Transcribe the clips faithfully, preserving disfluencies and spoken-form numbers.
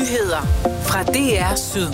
Nyheder fra D R Syd.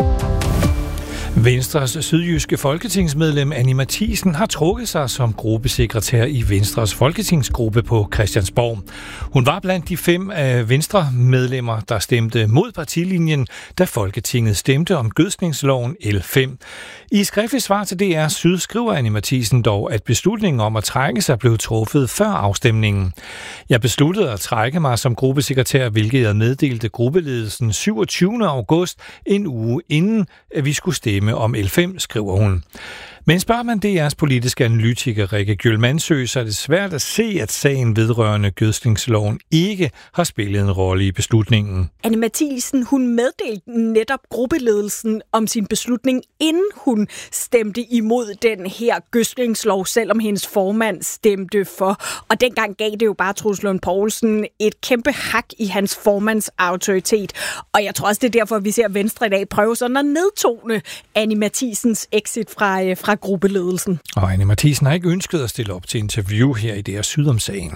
Venstres sydjyske folketingsmedlem Anni Matthiesen har trukket sig som gruppesekretær i Venstres folketingsgruppe på Christiansborg. Hun var blandt de fem af Venstre-medlemmer, der stemte mod partilinjen, da Folketinget stemte om gødskningsloven L fem. I skriftligt svar til D R Syd skriver Anni Matthiesen dog, at beslutningen om at trække sig blev truffet før afstemningen. Jeg besluttede at trække mig som gruppesekretær, hvilket jeg meddelte gruppeledelsen syvogtyvende august, en uge inden at vi skulle stemme om L fem, skriver hun. Men spørger man D R's politiske analytiker Rikke Gjøl-Mandsø, så er det svært at se, at sagen vedrørende gødskningsloven ikke har spillet en rolle i beslutningen. Anni Matthiesen, hun meddelte netop gruppeledelsen om sin beslutning, inden hun stemte imod den her gødskningslov, selvom hendes formand stemte for. Og dengang gav det jo bare Troels Lund Poulsen et kæmpe hak i hans formands autoritet. Og jeg tror også, det er derfor, vi ser Venstre i dag prøve sådan at nedtone Anni Matthiesens exit fra, fra gruppeledelsen. Og Anni Matthiesen har ikke ønsket at stille op til interview her i D R Syd om sagen.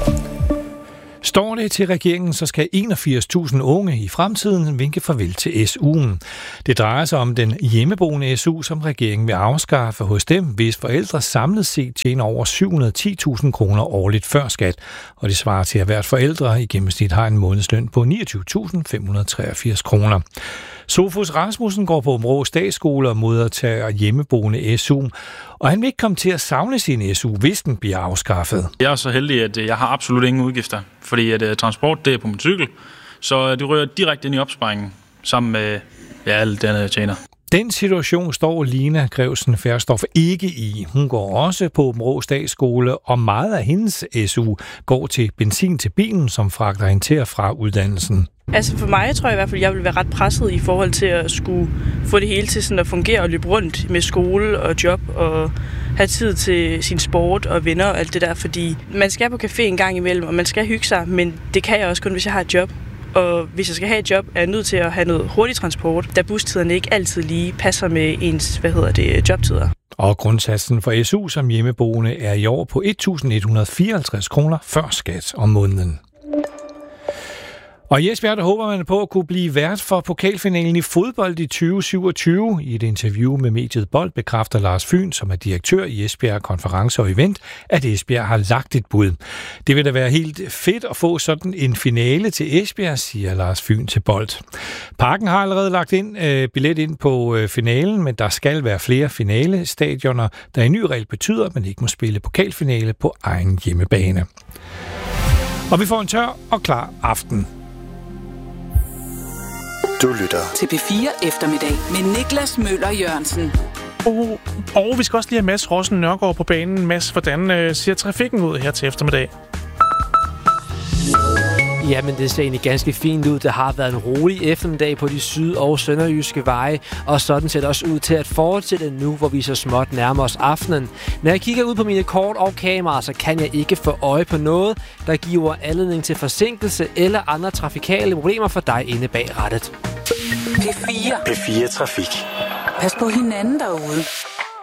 Står det til regeringen, så skal enogfirs tusind unge i fremtiden vinke farvel til S U'en. Det drejer sig om den hjemmeboende S U, som regeringen vil afskaffe hos dem, hvis forældre samlet set tjener over syv hundrede og ti tusind kroner årligt før skat. Og det svarer til, at hvert forældre i gennemsnit har en månedsløn på niogtyve tusind fem hundrede og treogfirs kroner. Sofus Rasmussen går på Aabenraa Statsskole og modtager hjemmeboende S U, og han vil ikke komme til at savne sin S U, hvis den bliver afskaffet. Jeg er så heldig, at jeg har absolut ingen udgifter, fordi at transport det er på min cykel, så det rører direkte ind i opsparingen sammen med ja, alt det, jeg tjener. Den situation står Lina Grevsen Færstof ikke i. Hun går også på Aabenraa Statsskole, og meget af hendes S U går til benzin til bilen, som fragter hende til og fra uddannelsen. Altså for mig tror jeg i hvert fald, at jeg vil være ret presset i forhold til at skulle få det hele til sådan at fungere og løbe rundt med skole og job og have tid til sin sport og venner og alt det der, fordi man skal på café en gang imellem, og man skal hygge sig, men det kan jeg også kun, hvis jeg har et job. Og hvis jeg skal have et job, er jeg nødt til at have noget hurtig transport, da bustiderne ikke altid lige passer med ens, hvad hedder det, jobtider. Og grundsatsen for S U som hjemmeboende er i år på et tusind et hundrede og fireoghalvtreds kroner før skat om måneden. Og i Esbjerg, der håber man på at kunne blive vært for pokalfinalen i fodbold i tyve syvogtyve. I et interview med mediet Bold bekræfter Lars Fyn, som er direktør i Esbjerg Konference og Event, at Esbjerg har lagt et bud. Det vil da være helt fedt at få sådan en finale til Esbjerg, siger Lars Fyn til Bold. Parken har allerede lagt ind, øh, billet ind på øh, finalen, men der skal være flere finalestadioner, der i ny regel betyder, at man ikke må spille pokalfinale på egen hjemmebane. Og vi får en tør og klar aften. Du lytter til P fire eftermiddag med Niklas Møller Jørgensen. Og, og vi skal også lige have Mads Rossen Nørgaard på banen. Mads, hvordan øh, ser trafikken ud her til eftermiddag? Jamen, det ser egentlig ganske fint ud. Det har været en rolig eftermiddag på de syd- og sønderjyske veje, og sådan ser det også ud til at fortsætte nu, hvor vi så småt nærmer os aftenen. Når jeg kigger ud på mine kort og kameraer, så kan jeg ikke få øje på noget, der giver anledning til forsinkelse eller andre trafikale problemer for dig inde bag rattet. P fire. P fire Trafik. Pas på hinanden derude.